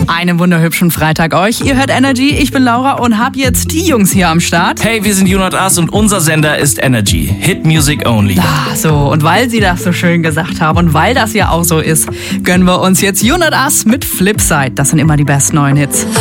Einen wunderhübschen Freitag euch. Ihr hört Energy, ich bin Laura und hab jetzt die Jungs hier am Start. Hey, wir sind You Not Us und unser Sender ist Energy. Hit Music Only. So, und weil sie das so schön gesagt haben und weil das ja auch so ist, gönnen wir uns jetzt You Not Us mit Flipside. Das sind immer die besten neuen Hits.